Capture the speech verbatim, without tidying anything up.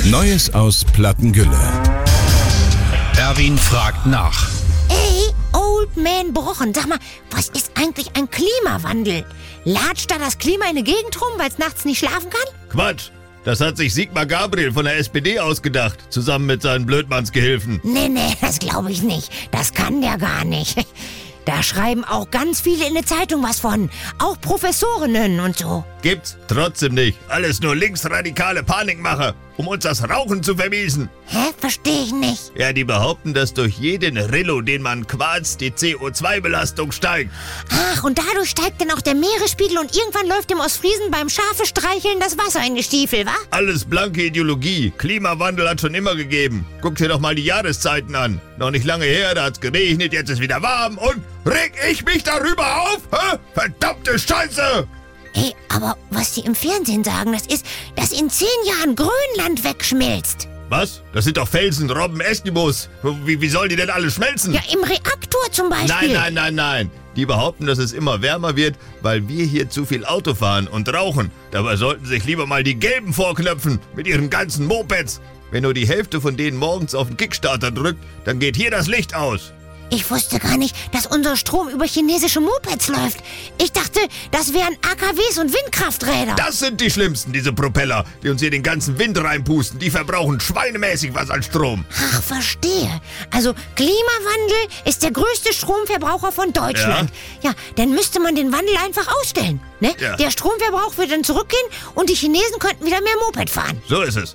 Neues aus Plattengülle. Erwin fragt nach. Ey, Old Man Brochen, sag mal, was ist eigentlich ein Klimawandel? Latscht da das Klima in die Gegend rum, weil es nachts nicht schlafen kann? Quatsch! Das hat sich Sigmar Gabriel von der S P D ausgedacht, zusammen mit seinen Blödmannsgehilfen. Nee, nee, das glaube ich nicht. Das kann der gar nicht. Da schreiben auch ganz viele in der Zeitung was von. Auch Professorinnen und so. Gibt's trotzdem nicht. Alles nur linksradikale Panikmacher, um uns das Rauchen zu vermiesen. Hä? Verstehe ich nicht. Ja, die behaupten, dass durch jeden Rillo, den man quarzt, die C O zwei Belastung steigt. Ach, und dadurch steigt dann auch der Meeresspiegel und irgendwann läuft dem Ostfriesen beim Schafe streicheln das Wasser in die Stiefel, wa? Alles blanke Ideologie. Klimawandel hat schon immer gegeben. Guck dir doch mal die Jahreszeiten an. Noch nicht lange her, da hat's geregnet, jetzt ist wieder warm und reg ich mich darüber auf? Hä? Verdammte Scheiße! Ey, aber was die im Fernsehen sagen, das ist, dass in zehn Jahren Grönland wegschmilzt. Was? Das sind doch Felsen, Robben, Eskimos. Wie, wie sollen die denn alle schmelzen? Ja, im Reaktor zum Beispiel. Nein, nein, nein, nein. Die behaupten, dass es immer wärmer wird, weil wir hier zu viel Auto fahren und rauchen. Dabei sollten sich lieber mal die Gelben vorknöpfen mit ihren ganzen Mopeds. Wenn nur die Hälfte von denen morgens auf den Kickstarter drückt, dann geht hier das Licht aus. Ich wusste gar nicht, dass unser Strom über chinesische Mopeds läuft. Ich dachte, das wären A K Ws und Windkrafträder. Das sind die schlimmsten, diese Propeller, die uns hier den ganzen Wind reinpusten. Die verbrauchen schweinemäßig was an Strom. Ach, verstehe. Also Klimawandel ist der größte Stromverbraucher von Deutschland. Ja, ja, dann müsste man den Wandel einfach ausstellen. Ne? Ja. Der Stromverbrauch würde dann zurückgehen und die Chinesen könnten wieder mehr Moped fahren. So ist es.